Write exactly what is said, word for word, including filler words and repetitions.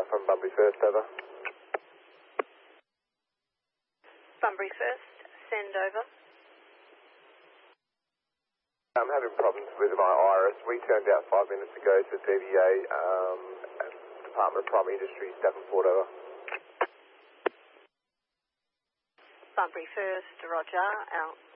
from Bunbury First, over. Bunbury First, send over. I'm having problems with my iris. We turned out five minutes ago to D V A, um, Department of Primary Industries, Davenport, over. Bunbury First, roger, out.